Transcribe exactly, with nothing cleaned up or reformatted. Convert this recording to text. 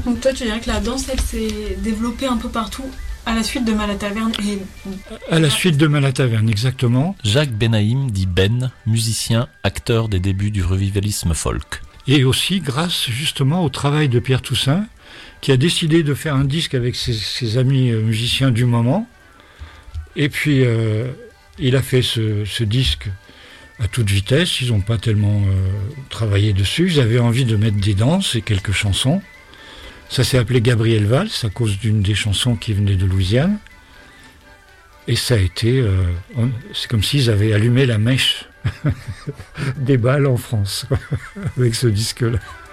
Donc toi, tu dirais que la danse, elle s'est développée un peu partout à la suite de Malataverne et... À la suite de Malataverne, exactement. Jacques Benaïm dit Ben, musicien, acteur des débuts du revivalisme folk. Et aussi grâce justement au travail de Pierre Toussaint, qui a décidé de faire un disque avec ses, ses amis musiciens du moment. Et puis, euh, il a fait ce, ce disque à toute vitesse. Ils n'ont pas tellement euh, travaillé dessus. Ils avaient envie de mettre des danses et quelques chansons. Ça s'est appelé Gabriel Valls, à cause d'une des chansons qui venait de Louisiane. Et ça a été... Euh, on, c'est comme s'ils avaient allumé la mèche des balles en France, avec ce disque-là.